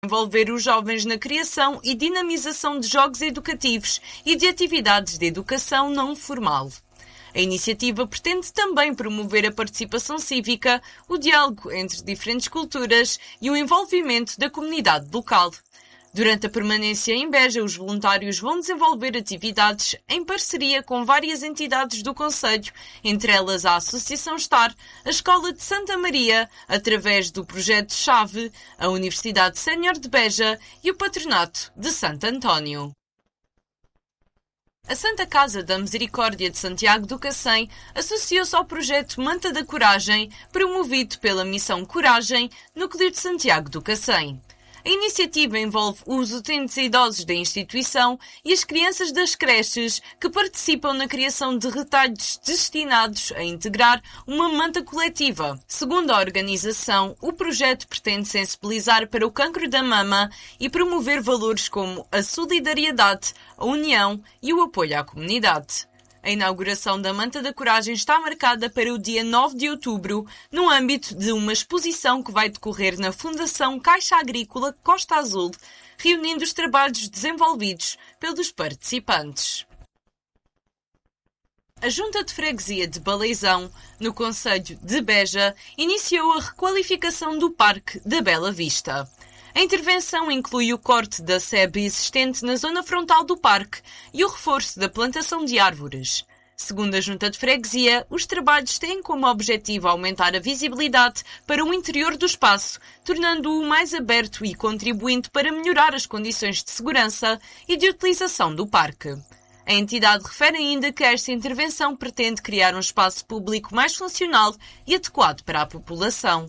envolver os jovens na criação e dinamização de jogos educativos e de atividades de educação não formal. A iniciativa pretende também promover a participação cívica, o diálogo entre diferentes culturas e o envolvimento da comunidade local. Durante a permanência em Beja, os voluntários vão desenvolver atividades em parceria com várias entidades do concelho, entre elas a Associação STAR, a Escola de Santa Maria, através do Projeto Chave, a Universidade Sénior de Beja e o Patronato de Santo António. A Santa Casa da Misericórdia de Santiago do Cacém associou-se ao projeto Manta da Coragem, promovido pela Missão Coragem, Núcleo de Santiago do Cacém. A iniciativa envolve os utentes e idosos da instituição e as crianças das creches que participam na criação de retalhos destinados a integrar uma manta coletiva. Segundo a organização, o projeto pretende sensibilizar para o cancro da mama e promover valores como a solidariedade, a união e o apoio à comunidade. A inauguração da Manta da Coragem está marcada para o dia 9 de outubro, no âmbito de uma exposição que vai decorrer na Fundação Caixa Agrícola Costa Azul, reunindo os trabalhos desenvolvidos pelos participantes. A Junta de Freguesia de Baleizão, no concelho de Beja, iniciou a requalificação do Parque da Bela Vista. A intervenção inclui o corte da sebe existente na zona frontal do parque e o reforço da plantação de árvores. Segundo a Junta de Freguesia, os trabalhos têm como objetivo aumentar a visibilidade para o interior do espaço, tornando-o mais aberto e contribuindo para melhorar as condições de segurança e de utilização do parque. A entidade refere ainda que esta intervenção pretende criar um espaço público mais funcional e adequado para a população.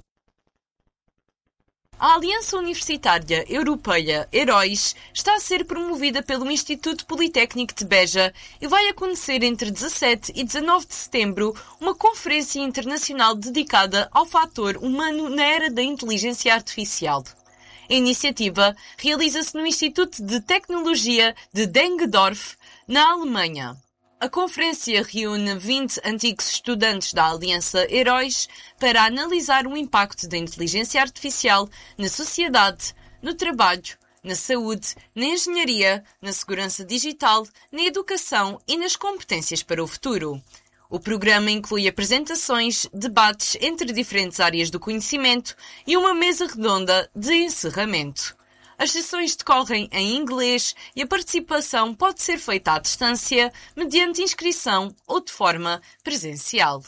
A Aliança Universitária Europeia Heróis está a ser promovida pelo Instituto Politécnico de Beja e vai acontecer entre 17 e 19 de setembro uma conferência internacional dedicada ao fator humano na era da inteligência artificial. A iniciativa realiza-se no Instituto de Tecnologia de Dengdorf, na Alemanha. A conferência reúne 20 antigos estudantes da Aliança Heróis para analisar o impacto da inteligência artificial na sociedade, no trabalho, na saúde, na engenharia, na segurança digital, na educação e nas competências para o futuro. O programa inclui apresentações, debates entre diferentes áreas do conhecimento e uma mesa redonda de encerramento. As sessões decorrem em inglês e a participação pode ser feita à distância, mediante inscrição ou de forma presencial.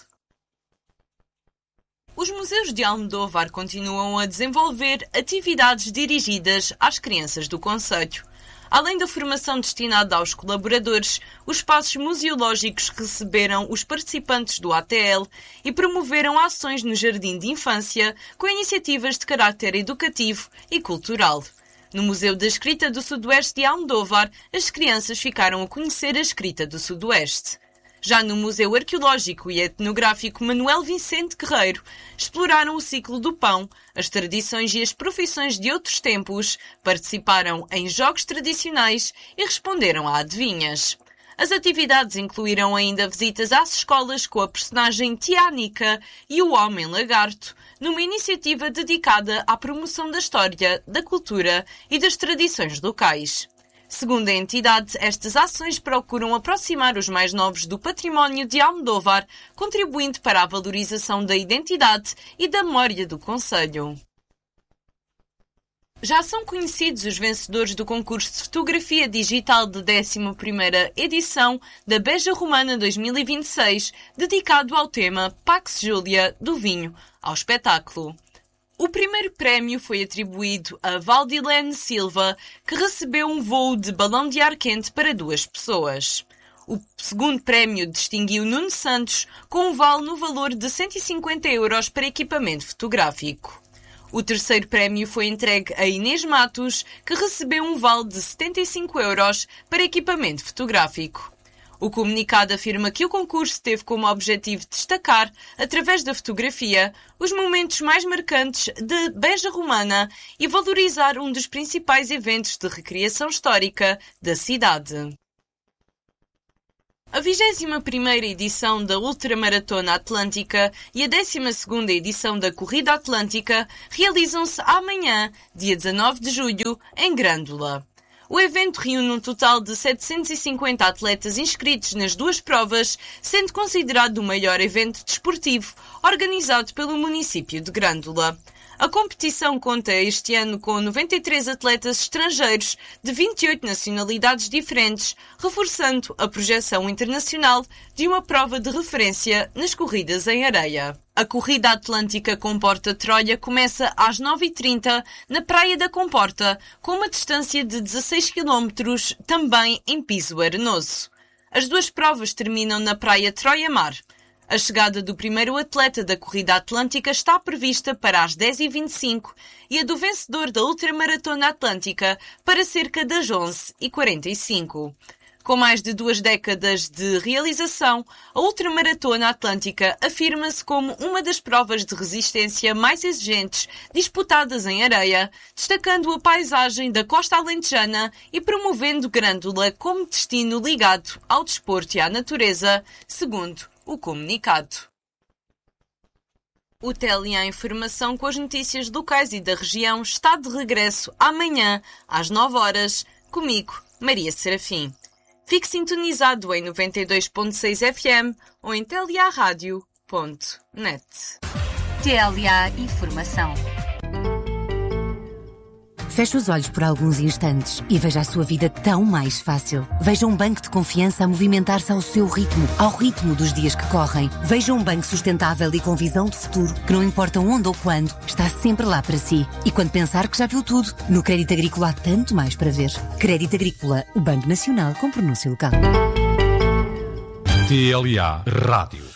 Os museus de Almodóvar continuam a desenvolver atividades dirigidas às crianças do concelho. Além da formação destinada aos colaboradores, os espaços museológicos receberam os participantes do ATL e promoveram ações no Jardim de Infância com iniciativas de caráter educativo e cultural. No Museu da Escrita do Sudoeste de Almodóvar, as crianças ficaram a conhecer a escrita do Sudoeste. Já no Museu Arqueológico e Etnográfico Manuel Vicente Guerreiro, exploraram o ciclo do pão, as tradições e as profissões de outros tempos, participaram em jogos tradicionais e responderam a adivinhas. As atividades incluíram ainda visitas às escolas com a personagem Tianica e o Homem Lagarto, numa iniciativa dedicada à promoção da história, da cultura e das tradições locais. Segundo a entidade, estas ações procuram aproximar os mais novos do património de Almodóvar, contribuindo para a valorização da identidade e da memória do concelho. Já são conhecidos os vencedores do concurso de fotografia digital de 11ª edição da Beja Romana 2026, dedicado ao tema Pax Julia do vinho ao espetáculo. O primeiro prémio foi atribuído a Valdilene Silva, que recebeu um voo de balão de ar quente para 2 pessoas. O segundo prémio distinguiu Nuno Santos, com um vale no valor de 150 € para equipamento fotográfico. O terceiro prémio foi entregue a Inês Matos, que recebeu um vale de 75 € para equipamento fotográfico. O comunicado afirma que o concurso teve como objetivo destacar, através da fotografia, os momentos mais marcantes de Beja Romana e valorizar um dos principais eventos de recriação histórica da cidade. A 21ª edição da Ultramaratona Atlântica e a 12ª edição da Corrida Atlântica realizam-se amanhã, dia 19 de julho, em Grândola. O evento reúne um total de 750 atletas inscritos nas duas provas, sendo considerado o maior evento desportivo organizado pelo município de Grândola. A competição conta este ano com 93 atletas estrangeiros de 28 nacionalidades diferentes, reforçando a projeção internacional de uma prova de referência nas corridas em areia. A Corrida Atlântica Comporta-Troia começa às 9h30 na Praia da Comporta, com uma distância de 16 km, também em piso arenoso. As duas provas terminam na Praia Troia-Mar. A chegada do primeiro atleta da Corrida Atlântica está prevista para as 10h25 e a do vencedor da Ultramaratona Atlântica para cerca das 11h45. Com mais de 2 décadas de realização, a Ultramaratona Atlântica afirma-se como uma das provas de resistência mais exigentes disputadas em areia, destacando a paisagem da costa alentejana e promovendo Grândola como destino ligado ao desporto e à natureza, segundo o comunicado. O TLA Informação com as notícias locais e da região está de regresso amanhã, às 9h, comigo, Maria Serafim. Fique sintonizado em 92.6 FM ou em tlearadio.net. TLA Informação. Feche os olhos por alguns instantes e veja a sua vida tão mais fácil. Veja um banco de confiança a movimentar-se ao seu ritmo, ao ritmo dos dias que correm. Veja um banco sustentável e com visão de futuro, que não importa onde ou quando, está sempre lá para si. E quando pensar que já viu tudo, no Crédito Agrícola há tanto mais para ver. Crédito Agrícola, o Banco Nacional com pronúncia local. TLA Rádio.